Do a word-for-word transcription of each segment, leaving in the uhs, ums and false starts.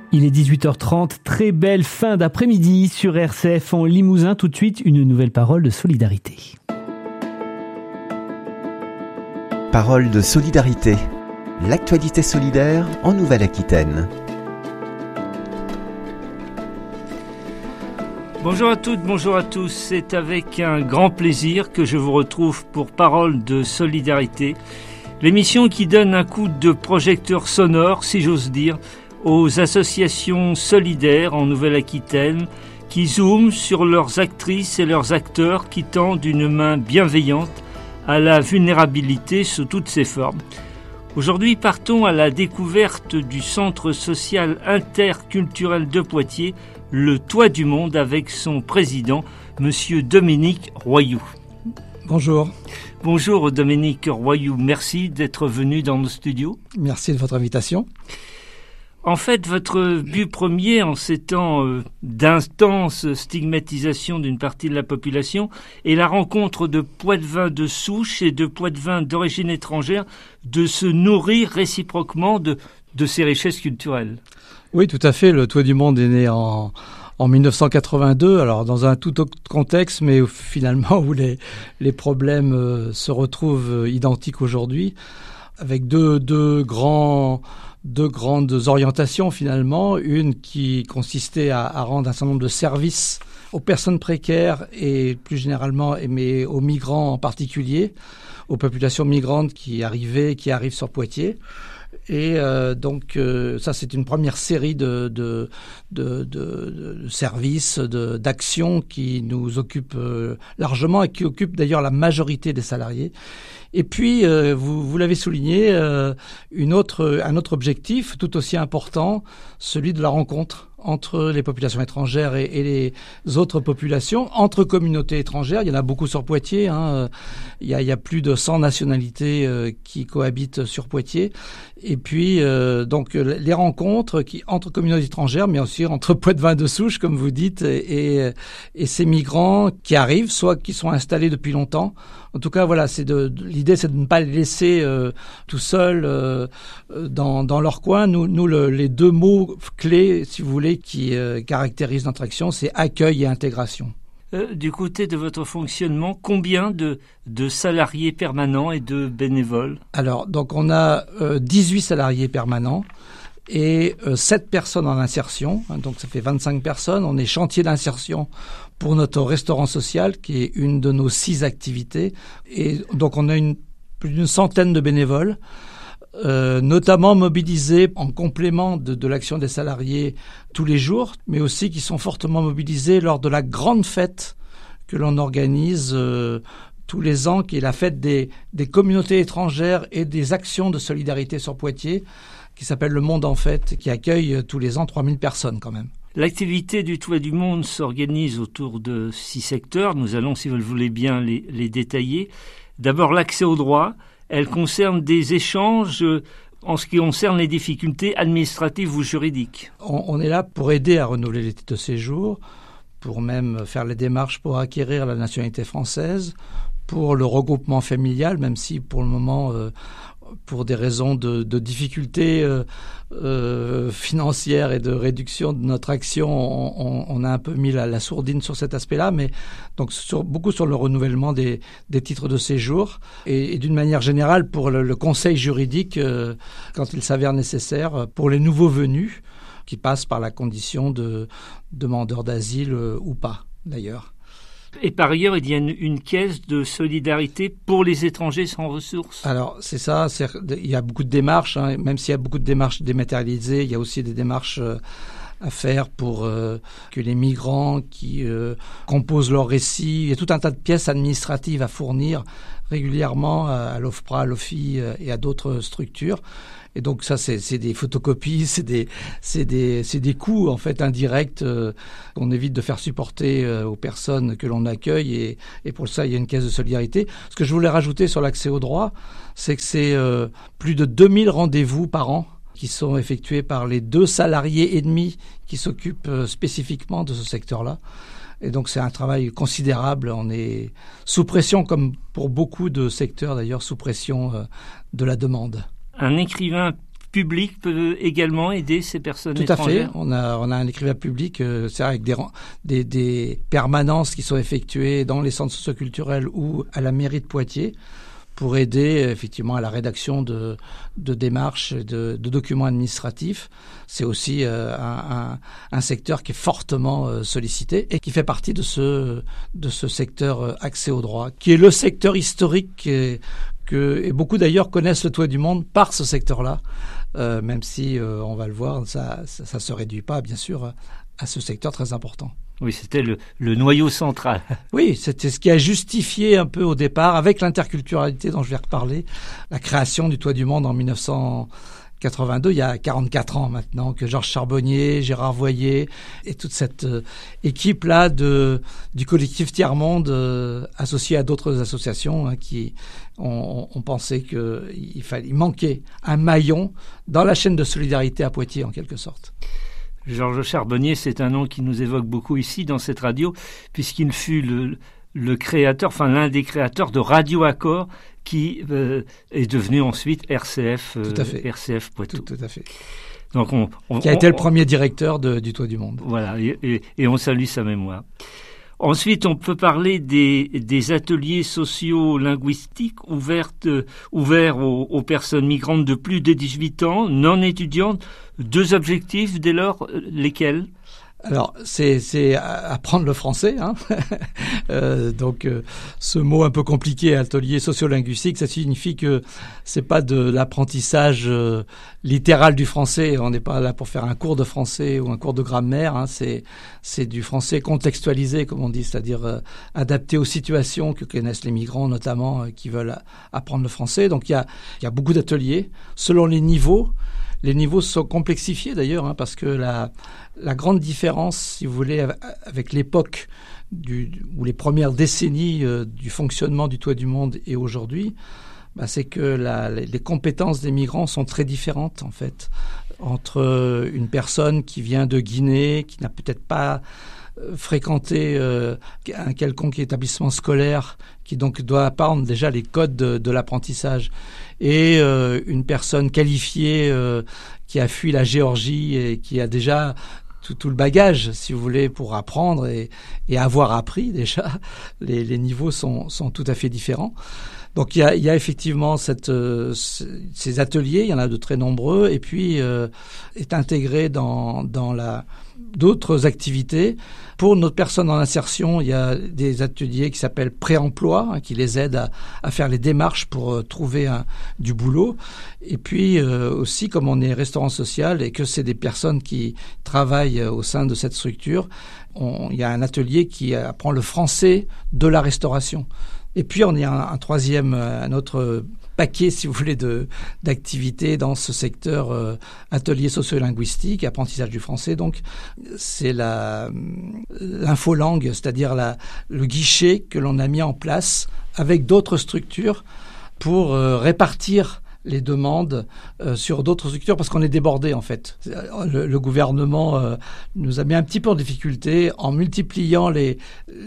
Il est dix-huit heures trente, très belle fin d'après-midi sur R C F en Limousin. Tout de suite, une nouvelle parole de solidarité. Parole de solidarité. L'actualité solidaire en Nouvelle-Aquitaine. Bonjour à toutes, bonjour à tous. C'est avec un grand plaisir que je vous retrouve pour Parole de solidarité, l'émission qui donne un coup de projecteur sonore, si j'ose dire, aux associations solidaires en Nouvelle-Aquitaine qui zooment sur leurs actrices et leurs acteurs qui tendent une main bienveillante à la vulnérabilité sous toutes ses formes. Aujourd'hui, partons à la découverte du centre social interculturel de Poitiers, le Toit du Monde, avec son président, monsieur Dominique Royoux. Bonjour. Bonjour Dominique Royoux, merci d'être venu dans nos studios. Merci de votre invitation. En fait, votre but premier en ces temps euh, d'intense stigmatisation d'une partie de la population est la rencontre de Poitevins de souche et de Poitevins d'origine étrangère de se nourrir réciproquement de, de ces richesses culturelles. Oui, tout à fait. Le Toit du Monde est né en, en dix-neuf cent quatre-vingt-deux, alors dans un tout autre contexte, mais où, finalement où les, les problèmes euh, se retrouvent euh, identiques aujourd'hui, avec deux, deux grands... deux grandes orientations finalement, une qui consistait à, à rendre un certain nombre de services aux personnes précaires et plus généralement, mais aux migrants en particulier, aux populations migrantes qui arrivaient, qui arrivent sur Poitiers. Et euh, donc euh, ça c'est une première série de, de, de, de, de services, de, d'actions qui nous occupent euh, largement et qui occupent d'ailleurs la majorité des salariés. Et puis, euh, vous, vous l'avez souligné, euh, une autre, un autre objectif tout aussi important, celui de la rencontre entre les populations étrangères et, et les autres populations, entre communautés étrangères. Il y en a beaucoup sur Poitiers. Hein. Il y a, il y a plus de cent nationalités euh, qui cohabitent sur Poitiers. Et puis, euh, donc, les rencontres qui, entre communautés étrangères, mais aussi entre Poitevins de souche, comme vous dites, et, et ces migrants qui arrivent, soit qui sont installés depuis longtemps. En tout cas, voilà, c'est de, de l'idée, c'est de ne pas les laisser euh, tout seuls euh, dans, dans leur coin. Nous, nous le, les deux mots clés, si vous voulez, qui euh, caractérisent notre action, c'est accueil et intégration. Euh, du côté de votre fonctionnement, combien de, de salariés permanents et de bénévoles ? Alors, donc on a euh, dix-huit salariés permanents et euh, sept personnes en insertion, hein, donc ça fait vingt-cinq personnes. On est chantier d'insertion pour notre restaurant social, qui est une de nos six activités. Et donc on a une, plus d'une centaine de bénévoles, euh, notamment mobilisés en complément de, de l'action des salariés tous les jours, mais aussi qui sont fortement mobilisés lors de la grande fête que l'on organise euh, tous les ans, qui est la fête des, des communautés étrangères et des actions de solidarité sur Poitiers, qui s'appelle Le Monde en Fête, qui accueille tous les ans trois mille personnes quand même. L'activité du Toit du Monde s'organise autour de six secteurs. Nous allons, si vous le voulez bien, les, les détailler. D'abord, l'accès au droit. Elle concerne des échanges en ce qui concerne les difficultés administratives ou juridiques. On, on est là pour aider à renouveler les titres de séjour, pour même faire les démarches pour acquérir la nationalité française, pour le regroupement familial, même si pour le moment... Euh, pour des raisons de, de difficultés euh, euh, financières et de réduction de notre action, on, on, on a un peu mis la, la sourdine sur cet aspect-là, mais donc sur, beaucoup sur le renouvellement des, des titres de séjour et, et d'une manière générale pour le, le conseil juridique euh, quand il s'avère nécessaire pour les nouveaux venus qui passent par la condition de demandeurs d'asile euh, ou pas d'ailleurs. Et par ailleurs, il y a une, une caisse de solidarité pour les étrangers sans ressources. Alors, c'est ça. C'est, il y a beaucoup de démarches. Hein, même s'il y a beaucoup de démarches dématérialisées, il y a aussi des démarches euh, à faire pour euh, que les migrants qui euh, composent leur récit, il y a tout un tas de pièces administratives à fournir régulièrement à, à l'OFPRA, à l'O F I euh, et à d'autres structures. Et donc ça, c'est, c'est des photocopies, c'est des, c'est des, c'est des coûts en fait indirects euh, qu'on évite de faire supporter euh, aux personnes que l'on accueille. Et, et pour ça, il y a une caisse de solidarité. Ce que je voulais rajouter sur l'accès au droit, c'est que c'est euh, plus de deux mille rendez-vous par an qui sont effectués par les deux salariés et demi qui s'occupent euh, spécifiquement de ce secteur-là. Et donc c'est un travail considérable. On est sous pression, comme pour beaucoup de secteurs d'ailleurs, sous pression euh, de la demande. Un écrivain public peut également aider ces personnes Tout étrangères? Tout à fait. On a, on a un écrivain public, euh, c'est avec des, des, des permanences qui sont effectuées dans les centres socioculturels ou à la mairie de Poitiers pour aider effectivement à la rédaction de, de démarches, de, de documents administratifs. C'est aussi euh, un, un, un secteur qui est fortement euh, sollicité et qui fait partie de ce, de ce secteur euh, accès au droit, qui est le secteur historique et, que, et beaucoup d'ailleurs connaissent le Toit du Monde par ce secteur-là, euh, même si euh, on va le voir, ça, ça, ça se réduit pas bien sûr à ce secteur très important. Oui, c'était le, le noyau central. Oui, c'était ce qui a justifié un peu au départ, avec l'interculturalité dont je vais reparler, la création du Toit du Monde en mille neuf cent quatre-vingt-deux, il y a quarante-quatre ans maintenant, que Georges Charbonnier, Gérard Voyer et toute cette euh, équipe-là de, du collectif Tiers-Monde, euh, associé à d'autres associations hein, qui ont, ont pensé qu'il fallait, il manquait un maillon dans la chaîne de solidarité à Poitiers en quelque sorte. Georges Charbonnier, c'est un nom qui nous évoque beaucoup ici dans cette radio, puisqu'il fut le, le créateur, enfin l'un des créateurs de Radio Accord, qui euh, est devenu ensuite R C F, euh, tout à fait. R C F Poitou. Tout, tout à fait. Donc on, on, qui a été on, le premier directeur de, du Toit du Monde. Voilà, et, et, et on salue sa mémoire. Ensuite, on peut parler des, des ateliers socio-linguistiques ouverts, ouverts aux, aux personnes migrantes de plus de dix-huit ans, non étudiantes. Deux objectifs, dès lors, lesquels ? Alors, c'est, c'est apprendre le français. Hein. euh, donc, euh, ce mot un peu compliqué, atelier sociolinguistique, ça signifie que c'est pas de l'apprentissage euh, littéral du français. On n'est pas là pour faire un cours de français ou un cours de grammaire. Hein. C'est, c'est du français contextualisé, comme on dit, c'est-à-dire euh, adapté aux situations que connaissent les migrants, notamment, euh, qui veulent apprendre le français. Donc, il y a, il y a beaucoup d'ateliers selon les niveaux. Les niveaux sont complexifiés d'ailleurs, hein, parce que la, la grande différence, si vous voulez, avec l'époque du, ou les premières décennies euh, du fonctionnement du Toit du Monde et aujourd'hui, bah, c'est que la, les compétences des migrants sont très différentes en fait, entre une personne qui vient de Guinée, qui n'a peut-être pas fréquenter euh, un quelconque établissement scolaire, qui donc doit apprendre déjà les codes de, de l'apprentissage, et euh, une personne qualifiée euh, qui a fui la Géorgie et qui a déjà tout, tout le bagage, si vous voulez, pour apprendre et, et avoir appris déjà, les, les niveaux sont, sont tout à fait différents. Donc il y a, il y a effectivement cette, euh, ces ateliers, il y en a de très nombreux, et puis euh, est intégré dans, dans la, d'autres activités. Pour notre personne en insertion, il y a des ateliers qui s'appellent pré-emploi, hein, qui les aident à, à faire les démarches pour euh, trouver un, du boulot. Et puis euh, aussi, comme on est restaurant social et que c'est des personnes qui travaillent au sein de cette structure, on, il y a un atelier qui apprend le français de la restauration. Et puis, on y a un, un troisième, un autre paquet, si vous voulez, de, d'activités dans ce secteur euh, atelier socio-linguistique, apprentissage du français. Donc, c'est la, l'infolangue, c'est-à-dire la, le guichet que l'on a mis en place avec d'autres structures pour euh, répartir les demandes euh, sur d'autres structures parce qu'on est débordé en fait. Le, le gouvernement euh, nous a mis un petit peu en difficulté en multipliant les,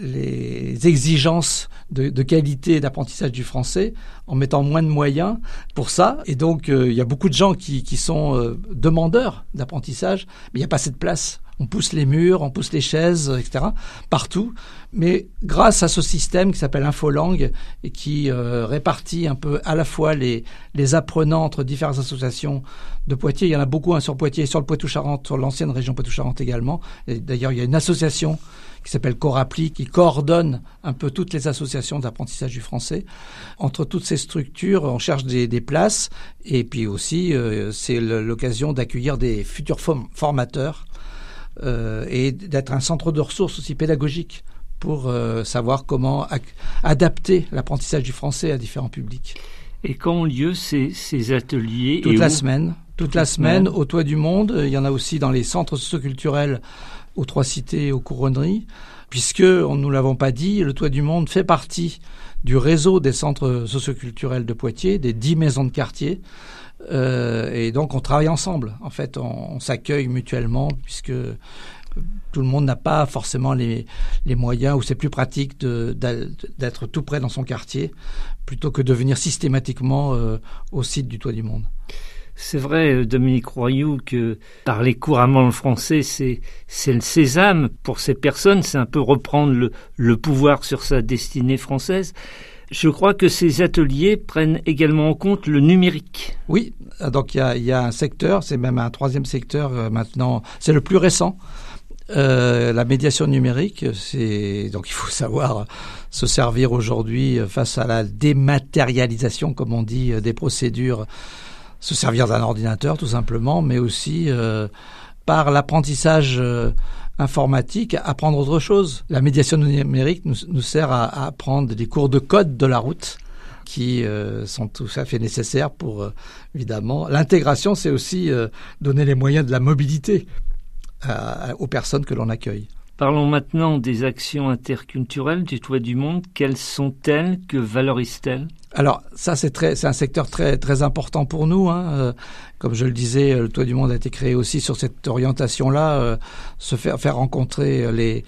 les exigences de, de qualité d'apprentissage du français, en mettant moins de moyens pour ça. Et donc euh, il y a beaucoup de gens qui, qui sont euh, demandeurs d'apprentissage, mais il n'y a pas assez de place. On pousse les murs, on pousse les chaises, et cetera, partout. Mais grâce à ce système qui s'appelle Infolangue et qui euh, répartit un peu à la fois les, les apprenants entre différentes associations de Poitiers, il y en a beaucoup hein, sur Poitiers, sur le Poitou-Charentes, sur l'ancienne région Poitou-Charentes également. Et d'ailleurs, il y a une association qui s'appelle Corapli, qui coordonne un peu toutes les associations d'apprentissage du français. Entre toutes ces structures, on cherche des, des places et puis aussi, euh, c'est l'occasion d'accueillir des futurs form- formateurs Euh, et d'être un centre de ressources aussi pédagogique pour euh, savoir comment ac- adapter l'apprentissage du français à différents publics. Et quand ont lieu ces, ces ateliers? Toute et la où? semaine. Toute, Toute la semaine, semaine, au Toit du Monde. Il y en a aussi dans les centres socioculturels aux Trois-Cités et aux Couronneries. Puisque, on ne nous l'avons pas dit, le Toit du Monde fait partie du réseau des centres socioculturels de Poitiers, des dix maisons de quartier. Euh, et donc on travaille ensemble. En fait, on, on s'accueille mutuellement puisque tout le monde n'a pas forcément les, les moyens ou c'est plus pratique de, d'être tout près dans son quartier plutôt que de venir systématiquement euh, au site du Toit du Monde. C'est vrai, Dominique Royoux, que parler couramment le français, c'est, c'est le sésame. Pour ces personnes, c'est un peu reprendre le, le pouvoir sur sa destinée française. Je crois que ces ateliers prennent également en compte le numérique. Oui, donc il y a, il y a un secteur, c'est même un troisième secteur euh, maintenant, c'est le plus récent. Euh, la médiation numérique, c'est donc il faut savoir se servir aujourd'hui face à la dématérialisation, comme on dit, des procédures, se servir d'un ordinateur tout simplement, mais aussi euh, par l'apprentissage euh, informatique, apprendre autre chose. La médiation numérique nous, nous sert à, à apprendre des cours de code de la route qui euh, sont tout à fait nécessaires pour, euh, évidemment, l'intégration, c'est aussi euh, donner les moyens de la mobilité à, à, aux personnes que l'on accueille. Parlons maintenant des actions interculturelles du Toit du Monde. Quelles sont-elles? Que valorisent-elles? Alors ça, c'est très, c'est un secteur très très important pour nous. Hein. Euh, comme je le disais, le Toit du Monde a été créé aussi sur cette orientation-là, euh, se faire faire rencontrer les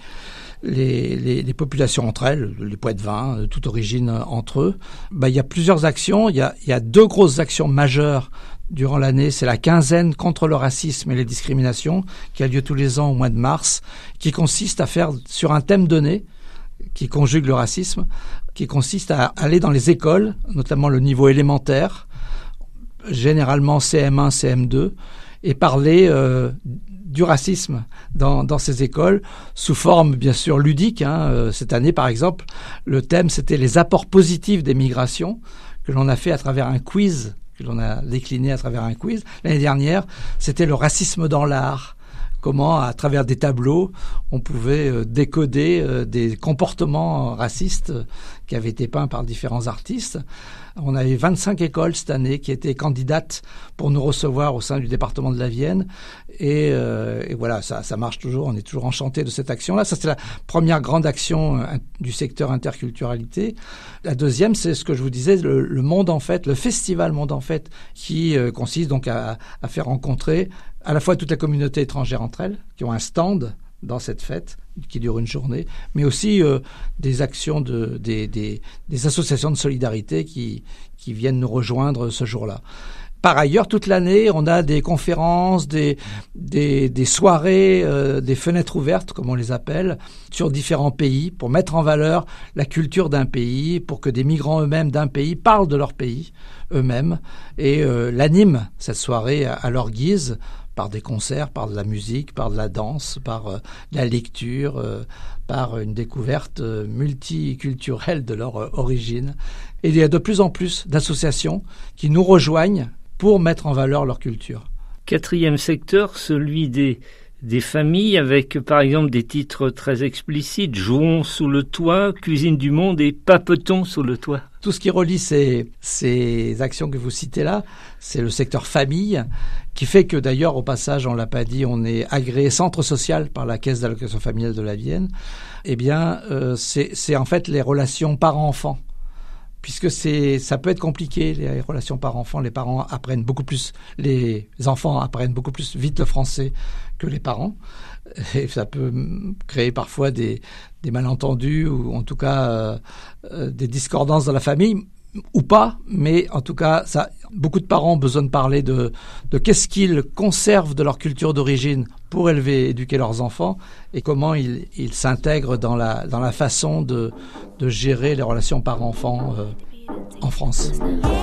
les, les les populations entre elles, les Poitevins, de toute origine entre eux. Bah, il y a plusieurs actions. Il y a il y a deux grosses actions majeures durant l'année. C'est la quinzaine contre le racisme et les discriminations qui a lieu tous les ans au mois de mars, qui consiste à faire sur un thème donné, qui conjugue le racisme, qui consiste à aller dans les écoles, notamment le niveau élémentaire, généralement C M un, C M deux, et parler euh, du racisme dans, dans ces écoles, sous forme bien sûr ludique. Hein. Cette année, par exemple, le thème, c'était les apports positifs des migrations, que l'on a fait à travers un quiz, que l'on a décliné à travers un quiz. L'année dernière, c'était le racisme dans l'art. Comment, à travers des tableaux, on pouvait euh, décoder euh, des comportements racistes euh, qui avaient été peints par différents artistes. On avait vingt-cinq écoles cette année qui étaient candidates pour nous recevoir au sein du département de la Vienne. Et, euh, et voilà, ça, ça marche toujours. On est toujours enchanté de cette action-là. Ça, c'est la première grande action euh, du secteur interculturalité. La deuxième, c'est ce que je vous disais, le, le Monde en Fête, le festival Monde en Fête, qui euh, consiste donc à, à faire rencontrer à la fois toute la communauté étrangère entre elles, qui ont un stand dans cette fête qui dure une journée, mais aussi euh, des actions de des, des, des associations de solidarité qui qui viennent nous rejoindre ce jour-là. Par ailleurs, toute l'année, on a des conférences, des des, des soirées, euh, des fenêtres ouvertes, comme on les appelle, sur différents pays, pour mettre en valeur la culture d'un pays, pour que des migrants eux-mêmes d'un pays parlent de leur pays eux-mêmes et euh, l'animent cette soirée à, à leur guise, par des concerts, par de la musique, par de la danse, par euh, la lecture, euh, par une découverte euh, multiculturelle de leur euh, origine. Et il y a de plus en plus d'associations qui nous rejoignent pour mettre en valeur leur culture. Quatrième secteur, celui des, des familles, avec par exemple des titres très explicites, Jouons sous le toit, Cuisine du monde et Papetons sous le toit. Tout ce qui relie ces, ces actions que vous citez là, c'est le secteur famille, qui fait que d'ailleurs, au passage, on l'a pas dit, on est agréé centre social par la Caisse d'allocation familiale de la Vienne. Eh bien, euh, c'est, c'est en fait les relations parents-enfants. Puisque c'est, ça peut être compliqué, les relations parents-enfants. Les parents apprennent beaucoup plus, les enfants apprennent beaucoup plus vite le français que les parents. Et ça peut créer parfois des, des malentendus ou en tout cas euh, euh, des discordances dans la famille ou pas. Mais en tout cas, ça, beaucoup de parents ont besoin de parler de, de qu'est-ce qu'ils conservent de leur culture d'origine pour élever, éduquer leurs enfants et comment ils, ils s'intègrent dans la, dans la façon de, de gérer les relations parents-enfants euh, en France.